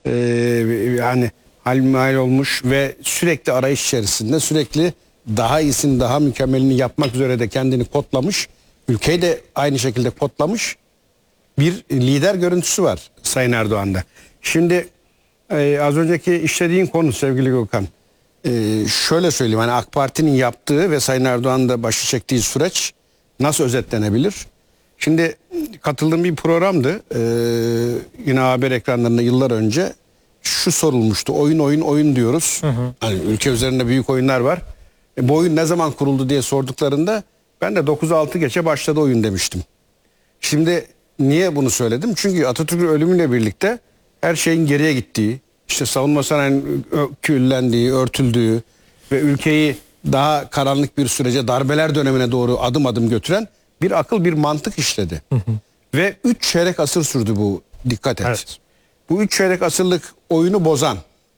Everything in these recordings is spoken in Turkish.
Yani halmihal olmuş ve sürekli arayış içerisinde, sürekli daha iyisini, daha mükemmelini yapmak üzere de kendini kodlamış. Ülkeyi de aynı şekilde kodlamış bir lider görüntüsü var Sayın Erdoğan'da. Şimdi az önceki işlediğin konu sevgili Gökhan. Şöyle söyleyeyim, hani AK Parti'nin yaptığı ve Sayın Erdoğan'ın da başı çektiği süreç nasıl özetlenebilir? Şimdi katıldığım bir programdı. Yine haber ekranlarında yıllar önce şu sorulmuştu. Oyun diyoruz. Hani ülke üzerinde büyük oyunlar var. Bu oyun ne zaman kuruldu diye sorduklarında ben de 9-6 geçe başladı oyun demiştim. Şimdi niye bunu söyledim? Çünkü Atatürk'ün ölümüyle birlikte her şeyin geriye gittiği, işte savunma sanayinin küllendiği, örtüldüğü ve ülkeyi daha karanlık bir sürece, darbeler dönemine doğru adım adım götüren bir akıl, bir mantık işledi. Ve 3 çeyrek asır sürdü bu, dikkat et. Evet. Bu 3 çeyrek asırlık oyunu bozan,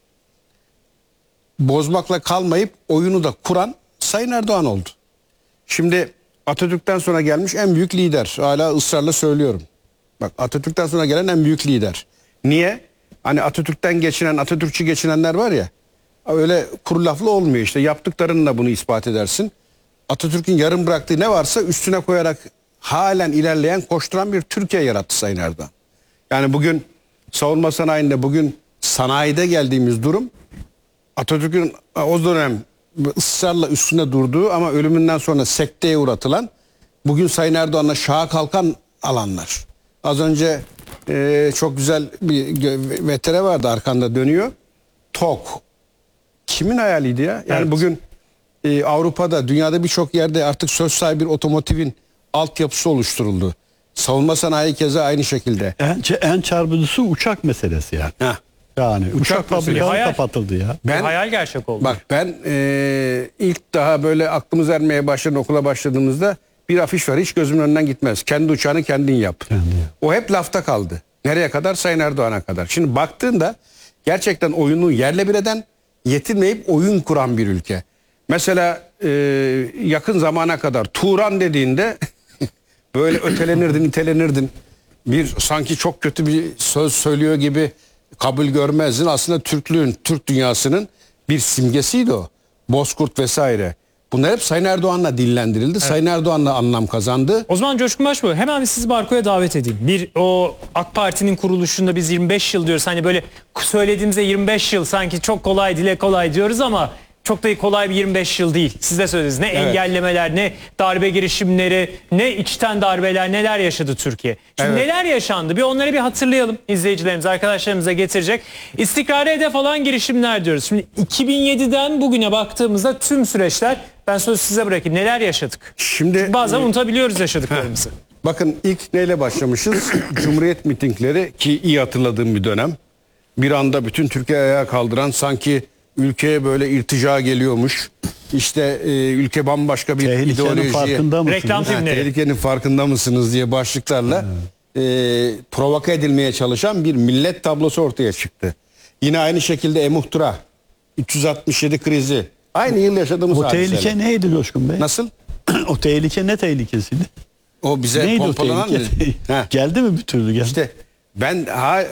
bozmakla kalmayıp oyunu da kuran Sayın Erdoğan oldu. Şimdi Atatürk'ten sonra gelmiş en büyük lider. Hala ısrarla söylüyorum. Bak, Atatürk'ten sonra gelen en büyük lider. Niye? Hani Atatürk'ten geçinen, Atatürkçü geçinenler var ya, öyle kuru laflı olmuyor işte. Yaptıklarınla bunu ispat edersin. Atatürk'ün yarım bıraktığı ne varsa üstüne koyarak halen ilerleyen, koşturan bir Türkiye yarattı Sayın Erdoğan. Yani bugün savunma sanayinde, bugün sanayide geldiğimiz durum, Atatürk'ün o dönem ısrarla üstünde durduğu ama ölümünden sonra sekteye uğratılan, bugün Sayın Erdoğan'la şaha kalkan alanlar. Az önce çok güzel bir vetere vardı, arkanda dönüyor. TOK. Kimin hayaliydi ya? Yani Evet. bugün Avrupa'da, dünyada birçok yerde artık söz sahibi bir otomotivin altyapısı oluşturuldu. Savunma sanayi keza aynı şekilde. En çarpıcısı uçak meselesi yani. Heh. Yani uçak meselesi. fabrikaları Hayal. kapatıldı ya. Bir hayal gerçek oldu. Bak ben ilk daha böyle aklımız ermeye başladı, okula başladığımızda bir afiş var, hiç gözümün önünden gitmez. Kendi uçağını kendin yap. O hep lafta kaldı. Nereye kadar? Sayın Erdoğan'a kadar. Şimdi baktığında gerçekten oyunu yerle bir eden, yetinmeyip oyun kuran bir ülke. Mesela yakın zamana kadar Turan dediğinde böyle ötelenirdin, itelenirdin. Bir sanki çok kötü bir söz söylüyor gibi kabul görmezdin. Aslında Türklüğün, Türk dünyasının bir simgesiydi o. Bozkurt vesaire. Bunlar hep Sayın Erdoğan'la dillendirildi. Evet. Sayın Erdoğan'la anlam kazandı. O zaman Coşkun Başbuğ, hemen sizi Barko'ya davet edeyim. O AK Parti'nin kuruluşunda biz 25 yıl diyoruz. Hani böyle söylediğimizde 25 yıl sanki çok kolay, dile kolay diyoruz ama çok da kolay bir 25 yıl değil. Siz de söylediniz. Ne engellemeler, ne darbe girişimleri, ne içten darbeler, neler yaşadı Türkiye. Şimdi neler yaşandı? Bir onları bir hatırlayalım. İzleyicilerimiz, arkadaşlarımıza getirecek. İstikrara hedef alan girişimler diyoruz. Şimdi 2007'den bugüne baktığımızda tüm süreçler, ben sözü size bırakayım. Neler yaşadık? Şimdi Bazen unutabiliyoruz yaşadıklarımızı. Bakın ilk neyle başlamışız? Cumhuriyet mitingleri, ki iyi hatırladığım bir dönem. Bir anda bütün Türkiye ayağa kaldıran, sanki ülkeye böyle irtica geliyormuş. İşte ülke bambaşka bir Tehlikenin ideolojiye. farkında mısınız? Reklam filmleri. Tehlikenin farkında mısınız diye başlıklarla provoke edilmeye çalışan bir millet tablosu ortaya çıktı. Yine aynı şekilde Emuhtıra, 367 krizi. Aynı yıl yaşadığımız O hadiseler. tehlike neydi Coşkun Bey? Nasıl? O tehlike ne tehlikesiydi? O bize Neydi o pompalanan tehlike? Geldi mi bir türlü? Geldi. İşte ben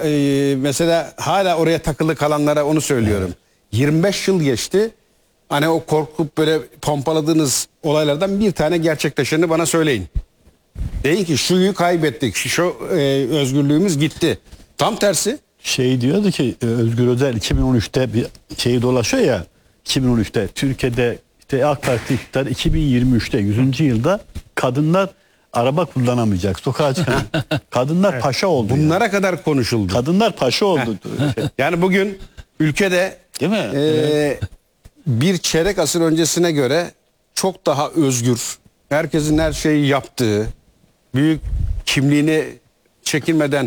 mesela hala oraya takılı kalanlara onu söylüyorum. 25 yıl geçti. Hani o korkup böyle pompaladığınız olaylardan bir tane gerçekleşeni bana söyleyin. Deyin ki şuyu kaybettik, şu özgürlüğümüz gitti. Tam tersi. Diyordu ki Özgür Özel 2013'te bir şeyi dolaşıyor ya, 2013'te Türkiye'de işte AK Parti iktidar 2023'te 100. yılda kadınlar araba kullanamayacak, sokağa çıkan. Kadınlar paşa oldu. Bunlara kadar konuşuldu. Kadınlar paşa oldu. Yani bugün ülkede Değil mi? bir çeyrek asır öncesine göre çok daha özgür, herkesin her şeyi yaptığı, büyük kimliğini çekinmeden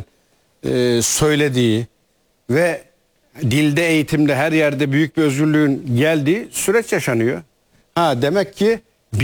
söylediği ve dilde, eğitimde, her yerde büyük bir özgürlüğün geldiği süreç yaşanıyor. Demek ki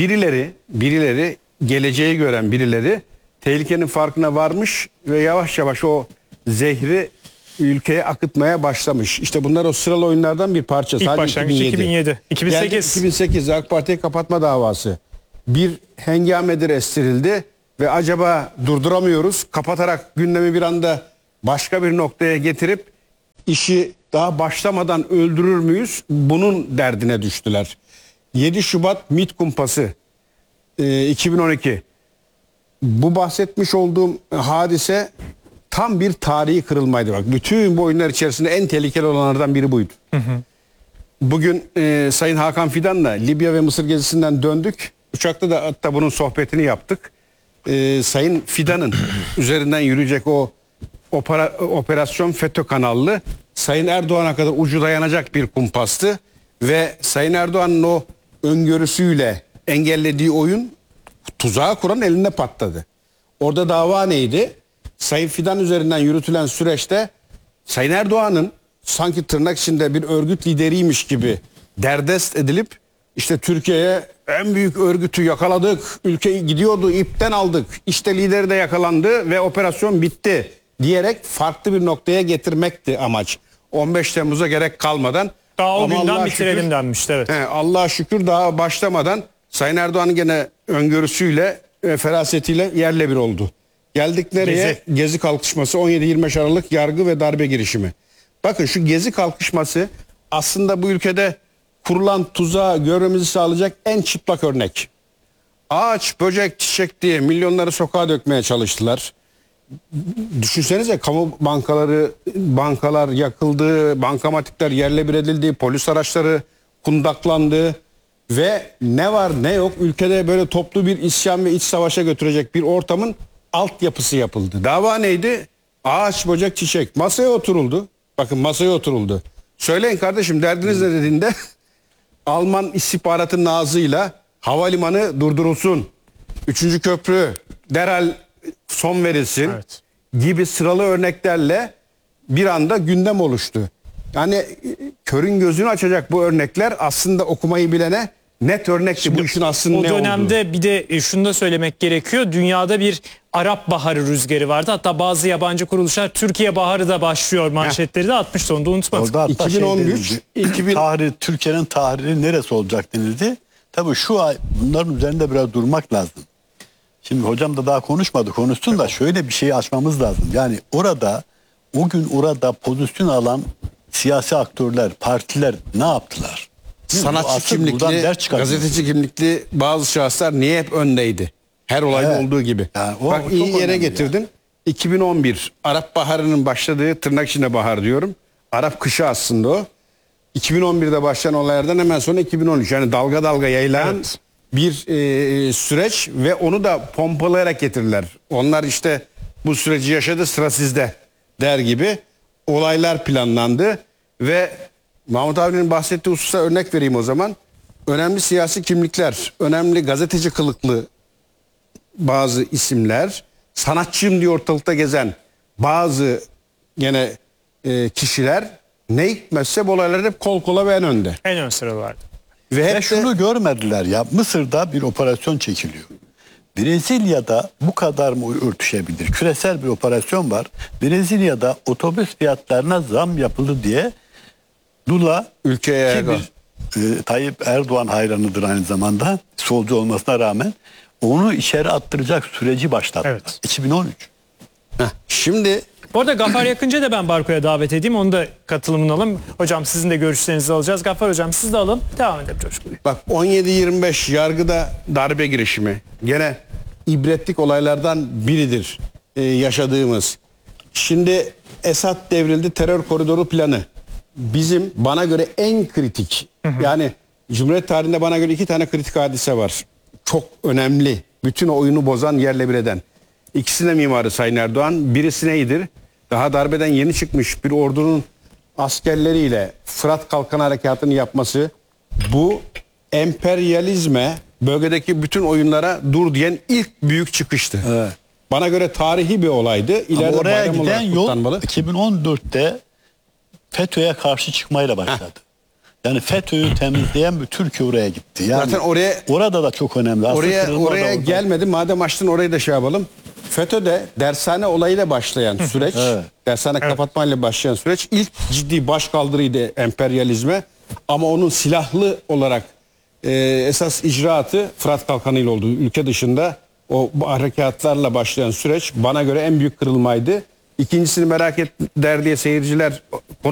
birileri geleceği gören birileri tehlikenin farkına varmış ve yavaş yavaş o zehri ülkeye akıtmaya başlamış. İşte bunlar o sıralı oyunlardan bir parça. İlk başlangıç 2007. 2008. 2008 AK Parti'yi kapatma davası. Bir hengamedir estirildi ve acaba durduramıyoruz, kapatarak gündemi bir anda başka bir noktaya getirip işi daha başlamadan öldürür müyüz? Bunun derdine düştüler. 7 Şubat MİT kumpası 2012. Bu bahsetmiş olduğum hadise tam bir tarihi kırılmaydı. Bak, bütün bu oyunlar içerisinde en tehlikeli olanlardan biri buydu. Bugün Sayın Hakan Fidan'la Libya ve Mısır gezisinden döndük. Uçakta da hatta bunun sohbetini yaptık. Sayın Fidan'ın üzerinden yürüyecek o operasyon FETÖ kanallı Sayın Erdoğan'a kadar ucu dayanacak bir kumpastı. Ve Sayın Erdoğan'ın o öngörüsüyle engellediği oyun tuzağı kuran elinde patladı. Orada dava neydi? Sayın Fidan üzerinden yürütülen süreçte Sayın Erdoğan'ın sanki tırnak içinde bir örgüt lideriymiş gibi derdest edilip işte Türkiye'ye en büyük örgütü yakaladık, ülke gidiyordu, ipten aldık, işte lideri de yakalandı ve operasyon bitti diyerek farklı bir noktaya getirmekti amaç. 15 Temmuz'a gerek kalmadan. Daha o Ama günden Allah'a bitirelim şükür, denmişti, evet. Allah'a şükür daha başlamadan Sayın Erdoğan'ın gene öngörüsüyle ve ferasetiyle yerle bir oldu. Geldik nereye? Gezi kalkışması, 17-25 Aralık yargı ve darbe girişimi. Bakın şu Gezi kalkışması aslında bu ülkede kurulan tuzağı görmemizi sağlayacak en çıplak örnek. Ağaç, böcek, çiçek diye milyonları sokağa dökmeye çalıştılar. Düşünsenize, kamu bankalar yakıldı, bankamatikler yerle bir edildi, polis araçları kundaklandı ve ne var ne yok ülkede böyle toplu bir isyan ve iç savaşa götürecek bir ortamın altyapısı yapıldı. Dava neydi? Ağaç, böcek, çiçek. Masaya oturuldu. Bakın, masaya oturuldu. Söyleyin kardeşim, derdiniz ne dediğinde Alman istihbaratının ağzıyla havalimanı durdurulsun, 3. köprü derhal son verilsin, Evet, gibi sıralı örneklerle bir anda gündem oluştu. Yani körün gözünü açacak bu örnekler aslında okumayı bilene net örnekti bu işin aslında o ne olduğu. dönemde bir de şunu da söylemek gerekiyor. Dünyada bir Arap Baharı rüzgarı vardı. Hatta bazı yabancı kuruluşlar Türkiye Baharı da başlıyor manşetleri de atmıştı, onu da unutmadık. Orada hatta 2013, şey denildi, Türkiye'nin tarihi neresi olacak denildi. Tabii şu ay bunların üzerinde biraz durmak lazım. Şimdi hocam da daha konuşmadı, konuşsun da şöyle bir şeyi açmamız lazım. Yani orada, o gün orada pozisyon alan siyasi aktörler, partiler ne yaptılar? Sanatçı Asıl buradan kimlikli, ders çıkartmak. gazeteci kimlikli bazı şahıslar niye hep öndeydi? Her olayda Evet. olduğu gibi. Yani Bak, çok iyi yere önemli getirdin. 2011 Arap Baharı'nın başladığı, tırnak içinde bahar diyorum. Arap kışı aslında o. 2011'de başlayan olaylardan hemen sonra 2013, yani dalga dalga yayılan bir süreç ve onu da pompalayarak getirdiler. Onlar işte bu süreci yaşadı, sıra sizde der gibi olaylar planlandı ve Mahmut abinin bahsettiği hususa örnek vereyim o zaman. Önemli siyasi kimlikler, önemli gazeteci kılıklı bazı isimler, sanatçıyım diye ortalıkta gezen bazı gene kişiler ne hikmetse bu olaylarda hep kol kola ve en önde. En ön sıralarda. Ve hep Ve de şunu görmediler ya, Mısır'da bir operasyon çekiliyor. Brezilya'da bu kadar mı örtüşebilir? Küresel bir operasyon var. Brezilya'da otobüs fiyatlarına zam yapıldı diye Lula, ülkeye ki bir Tayyip Erdoğan hayranıdır aynı zamanda, solcu olmasına rağmen, onu içeri attıracak süreci başlattı. Evet. 2013. Şimdi Bu arada Gaffar Yakınca da ben Barko'ya davet edeyim. Onu da katılımını alalım. Hocam sizin de görüşlerinizi alacağız. Gaffar hocam siz de alın. Devam edelim Coşkun Bey. bak, 17-25 yargıda darbe girişimi gene ibretlik olaylardan biridir yaşadığımız. Şimdi Esad devrildi, terör koridoru planı. Bizim bana göre en kritik, yani Cumhuriyet tarihinde bana göre 2 tane kritik hadise var. Çok önemli. Bütün o oyunu bozan, yerle bir eden. İkisine mimarı Sayın Erdoğan. Birisi neydir? Daha darbeden yeni çıkmış bir ordunun askerleriyle Fırat Kalkan Harekatı'nı yapması. Bu emperyalizme, bölgedeki bütün oyunlara dur diyen ilk büyük çıkıştı. Evet. Bana göre tarihi bir olaydı. Ama İleride oraya bayram giden olarak yol kutlanmalı. 2014'te FETÖ'ye karşı çıkmayla başladı. Yani FETÖ'yü temizleyen bir Türkiye oraya gitti. Yani Zaten orada da çok önemli. Asıl kırılma da Oraya orada. gelmedi. Madem açtın, orayı da şey yapalım. FETÖ'de dershane olayıyla başlayan süreç, Evet. dershane kapatmayla başlayan süreç ilk ciddi başkaldırıydı emperyalizme. Ama onun silahlı olarak esas icraatı Fırat Kalkanı ile oldu. Ülke dışında o harekatlarla başlayan süreç bana göre en büyük kırılmaydı. İkincisini merak eder diye seyirciler